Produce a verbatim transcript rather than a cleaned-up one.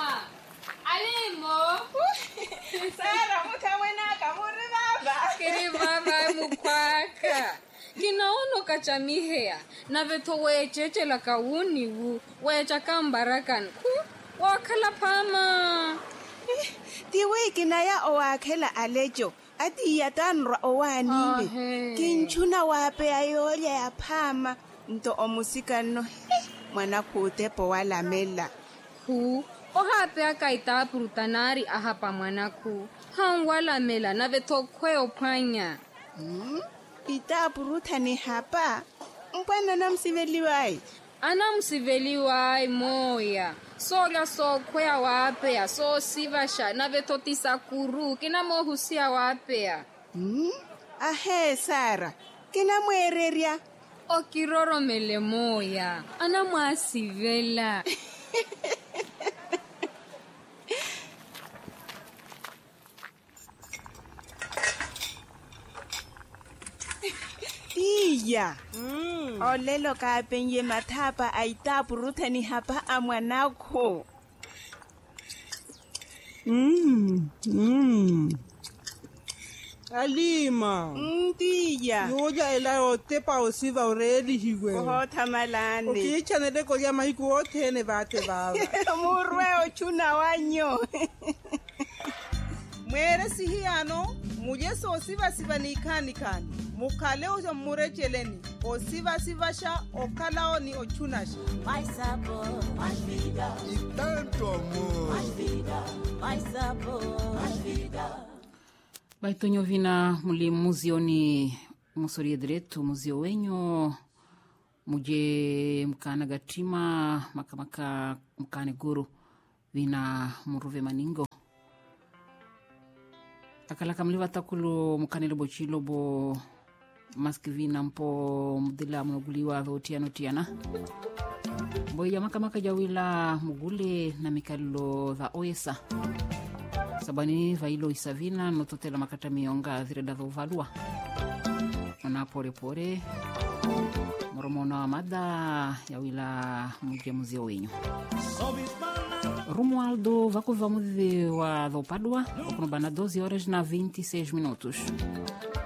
Alima. Alimo. Sara mukamwena kamuri baba. Kiri baba mukwaka. Kinaono kachamihea. Na veto wecheche la kauni wu. Wecha kambarakan. Wakala pama. Tiwe kinaya owakela alejo. Ati yatanra owanile. Kinchuna wape ayoya ya pama. Nto omusika no. Mwana kutepo wala mela. Hu. Ohape akaita prutanari ahapa mwanaku. Hangwala mela na veto kwe opanya. Hmm? Ita prutani hapa. Mpana na msiveliwai. Ana msiveliwai moya. Soga so kwea wapea. So sivasha na veto tisakuru. Kina mohusia wapea. Hmm? Ahe Sara. Kina mwereria. O kiroro mele moya. Ana mwasivela. Iya. Mm. Olelo ka penye matapa aita purutani hapa amwanako. Mm. Mm. Alima. Ndiya. Yoja ela otepa osiva already higwe. Oho tamalani. Oki chanele ko ya mahiku ote ne bate baba. Murwe ochuna wanyo. Mwere sihiano, mujeso osiva siva ni kani kani. Mukale oja murecheleni. Osiva siva sha okalao ni ochunasha. My sabor, my vida. Y tanto amor. My vida, my sabor, my vida. Baitonyo vina muli muzioni musorie direto muzio wenyo muje mkana gatima makamaka mkane guru vina muruve maningo akala kamliva takulu mkane lobo chilobo maski vina mpo mdila mnoguliwa dhotiano tiana boya makamaka jawila mugule na mikalilo dha oyesa sabani vailo isavina nototela makata mionga dhireda dhovalua ona pore pore moromona wa mada ya wila muje muzio wenyu Romualdo vakuva mudhi wa dhopadua okuno bana doze horas na vinte e seis minutos